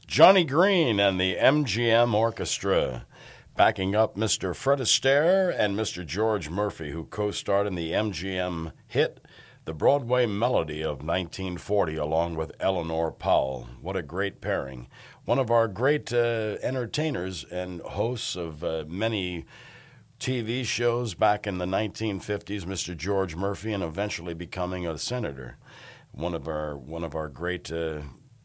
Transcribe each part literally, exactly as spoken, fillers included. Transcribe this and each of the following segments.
Johnny Green and the M G M Orchestra. Backing up Mister Fred Astaire and Mister George Murphy, who co-starred in the M G M hit The Broadway Melody of nineteen forty, along with Eleanor Powell. What a great pairing. One of our great uh, entertainers and hosts of uh, many T V shows back in the nineteen fifties, Mister George Murphy, and eventually becoming a senator. One of our one of our great uh,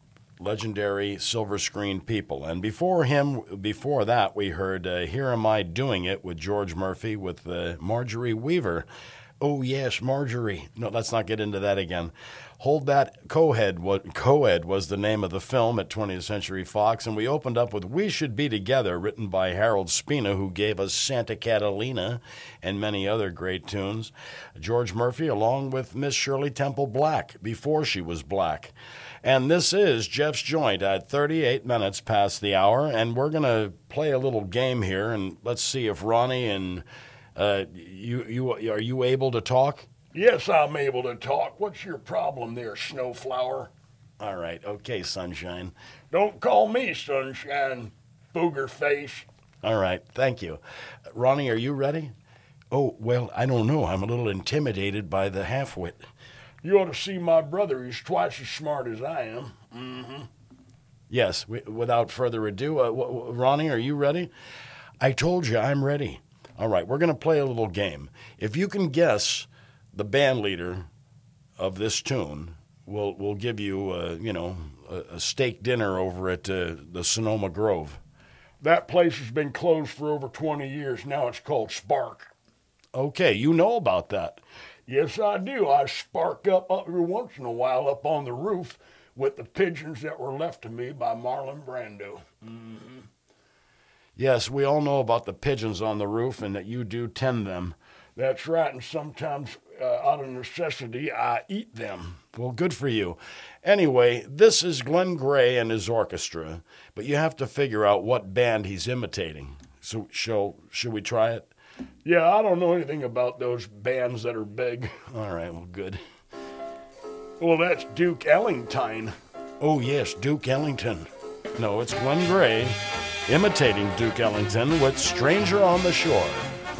legendary silver screen people. And before him, before that, we heard uh, Here Am I Doing It with George Murphy with uh, Marjorie Weaver. Oh, yes, Marjorie. No, let's not get into that again. Hold That Coed, what Coed was the name of the film at twentieth Century Fox, and we opened up with We Should Be Together, written by Harold Spina, who gave us Santa Catalina and many other great tunes. George Murphy, along with Miss Shirley Temple Black, before she was black. And this is Jeff's Joint at thirty-eight minutes past the hour, and we're going to play a little game here, and let's see if Ronnie and uh, you, you, are you able to talk? Yes, I'm able to talk. What's your problem there, Snowflower? All right. Okay, Sunshine. Don't call me Sunshine, booger face. All right. Thank you. Ronnie, are you ready? Oh, well, I don't know. I'm a little intimidated by the half-wit. You ought to see my brother. He's twice as smart as I am. Mm-hmm. Yes, w- without further ado, uh, w- w- Ronnie, are you ready? I told you I'm ready. All right, we're going to play a little game. If you can guess the band leader of this tune, we'll we'll give you, uh, you know, a, a steak dinner over at uh, the Sonoma Grove. That place has been closed for over twenty years. Now it's called Spark. Okay, you know about that. Yes, I do. I spark up every once in a while up on the roof with the pigeons that were left to me by Marlon Brando. Mm-hmm. Yes, we all know about the pigeons on the roof and that you do tend them. That's right, and sometimes uh, out of necessity, I eat them. Well, good for you. Anyway, this is Glenn Gray and his orchestra, but you have to figure out what band he's imitating. So, shall, should we try it? Yeah, I don't know anything about those bands that are big. All right, well, good. Well, that's Duke Ellington. Oh, yes, Duke Ellington. No, it's Glenn Gray imitating Duke Ellington with Stranger on the Shore.